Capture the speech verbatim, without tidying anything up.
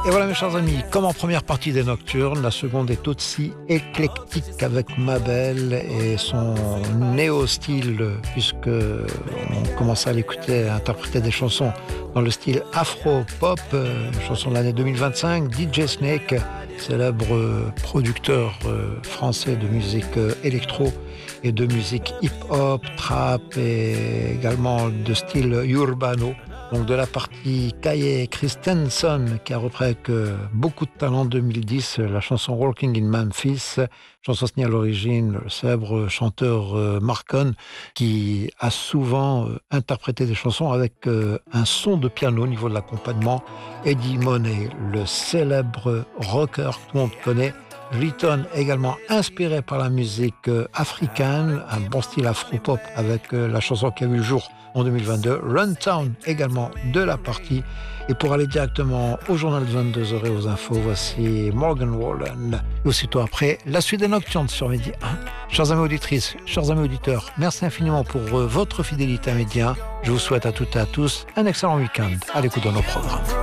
Et voilà mes chers amis, comme en première partie des Nocturnes, la seconde est aussi éclectique avec Mabel et son néo-style, puisque on commence à l'écouter, à interpréter des chansons dans le style afro-pop, euh, chanson de l'année deux mille vingt-cinq, D J Snake, célèbre producteur euh, français de musique euh, électro et de musique hip-hop, trap et également de style urbano. Donc de la partie Kaye Christensen qui a repris avec euh, beaucoup de talent en deux mille dix la chanson Walking in Memphis, chanson signée à l'origine le célèbre chanteur euh, Marcon qui a souvent euh, interprété des chansons avec euh, un son de piano au niveau de l'accompagnement. Eddie Money, le célèbre rocker que tout le monde connaît, Riton également inspiré par la musique euh, africaine, un bon style afro-pop avec euh, la chanson qui a vu le jour en deux mille vingt-deux, Runtown également de la partie. Et pour aller directement au journal de vingt-deux heures et aux infos, voici Morgan Wallen. Et aussitôt après, la suite des Nocturnes sur Midi un. Chers amis auditrices, chers amis auditeurs, merci infiniment pour euh, votre fidélité à Midi un. Je vous souhaite à toutes et à tous un excellent week-end à l'écoute de nos programmes.